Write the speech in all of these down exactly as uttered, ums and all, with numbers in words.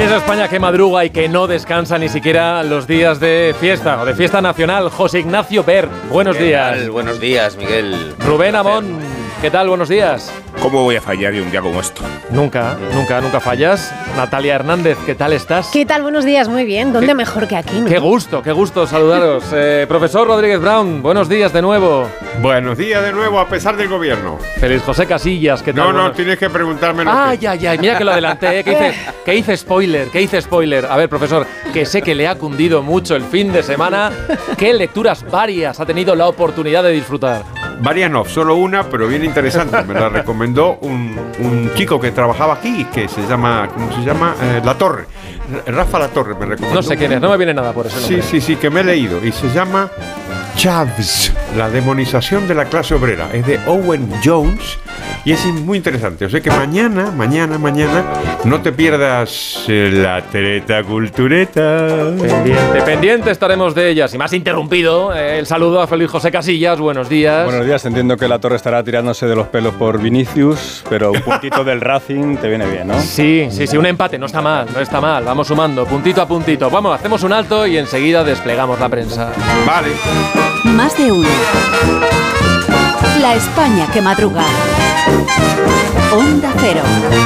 es España que madruga y que no descansa ni siquiera los días de fiesta o de fiesta nacional. José Ignacio Ver, buenos ¿Qué días. tal? Buenos días, Miguel. Rubén Amón, ¿qué tal? Buenos días. ¿Cómo voy a fallar de un día como esto? Nunca, nunca, nunca fallas. Natalia Hernández, ¿qué tal estás? ¿Qué tal? Buenos días, muy bien. ¿Dónde ¿Qué? mejor que aquí, no? Qué gusto, qué gusto saludaros. Eh, profesor Rodríguez Brown, buenos días de nuevo. Buenos días de nuevo, a pesar del gobierno. Feliz José Casillas, ¿qué tal? No, no, Buenos... tienes que preguntarme lo Ay, que... ay, ay, mira que lo adelanté, ¿eh? que, hice, que hice spoiler, que hice spoiler. A ver, profesor, que sé que le ha cundido mucho el fin de semana. ¿Qué lecturas varias ha tenido la oportunidad de disfrutar? Varias no, solo una, pero bien interesante. Me la recomendó un, un chico que trabajaba aquí, que se llama, ¿cómo se llama? Eh, La Torre. Rafa La Torre me recomendó. No sé quién es, no me viene nada por eso. Sí, sí, sí, que me he leído. Y se llama Chavs, la demonización de la clase obrera. Es de Owen Jones y es muy interesante. O sea que mañana, mañana, mañana, no te pierdas eh, la treta cultureta. Pendiente, pendiente estaremos de ellas. Y más interrumpido, eh, el saludo a Feliz José Casillas. Buenos días. Buenos días, entiendo que La Torre estará tirándose de los pelos por Vinicius, pero un puntito del Racing te viene bien, ¿no? Sí, sí, sí, un empate, no está mal, no está mal. Vamos sumando, puntito a puntito. Vamos, hacemos un alto y enseguida desplegamos la prensa. Vale. Más de uno. La España que madruga. Onda Cero.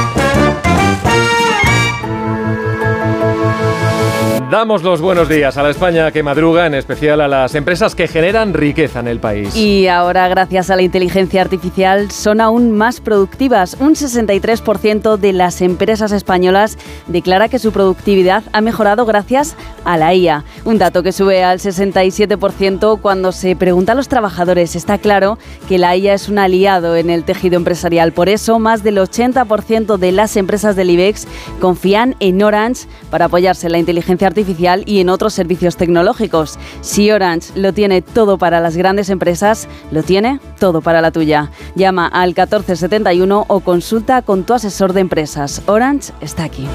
Damos los buenos días a la España que madruga, en especial a las empresas que generan riqueza en el país. Y ahora, gracias a la inteligencia artificial, son aún más productivas. Un sesenta y tres por ciento de las empresas españolas declara que su productividad ha mejorado gracias a la I A. Un dato que sube al sesenta y siete por ciento cuando se pregunta a los trabajadores. Está claro que la I A es un aliado en el tejido empresarial. Por eso, más del ochenta por ciento de las empresas del IBEX confían en Orange para apoyarse en la inteligencia artificial artificial y en otros servicios tecnológicos. Si Orange lo tiene todo para las grandes empresas, lo tiene todo para la tuya. Llama al catorce setenta y uno o consulta con tu asesor de empresas. Orange está aquí.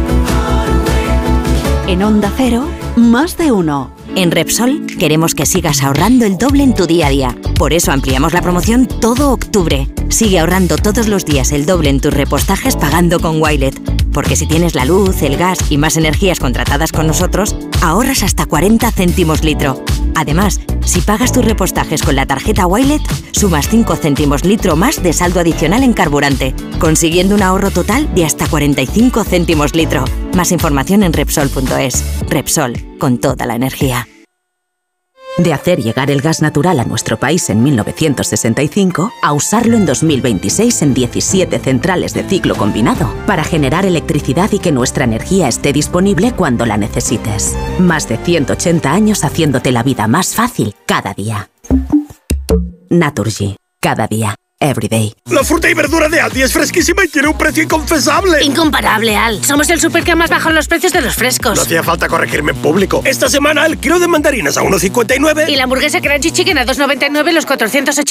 En Onda Cero, más de uno. En Repsol queremos que sigas ahorrando el doble en tu día a día. Por eso ampliamos la promoción todo octubre. Sigue ahorrando todos los días el doble en tus repostajes pagando con Wilet. Porque si tienes la luz, el gas y más energías contratadas con nosotros, ahorras hasta cuarenta céntimos litro. Además, si pagas tus repostajes con la tarjeta Wilet, sumas cinco céntimos litro más de saldo adicional en carburante, consiguiendo un ahorro total de hasta cuarenta y cinco céntimos litro. Más información en Repsol punto es. Repsol, con toda la energía. De hacer llegar el gas natural a nuestro país en mil novecientos sesenta y cinco a usarlo en dos mil veintiséis en diecisiete centrales de ciclo combinado para generar electricidad y que nuestra energía esté disponible cuando la necesites. Más de ciento ochenta años haciéndote la vida más fácil cada día. Naturgy. Cada día. Everyday. La fruta y verdura de Aldi es fresquísima y tiene un precio inconfesable. Incomparable, Al. Somos el súper que más bajan los precios de los frescos. No hacía falta corregirme en público. Esta semana el kilo de mandarinas a uno cincuenta y nueve. Y la hamburguesa Crunchy Chicken a dos noventa y nueve los cuatrocientos ochenta.